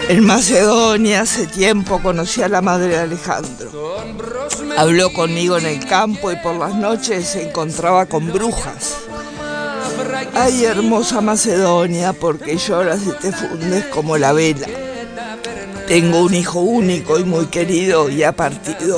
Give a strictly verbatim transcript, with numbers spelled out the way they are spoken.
En Macedonia hace tiempo conocí a la madre de Alejandro. Habló conmigo en el campo y por las noches se encontraba con brujas. Ay, hermosa Macedonia, porque lloras y te fundes como la vela. Tengo un hijo único y muy querido y ha partido.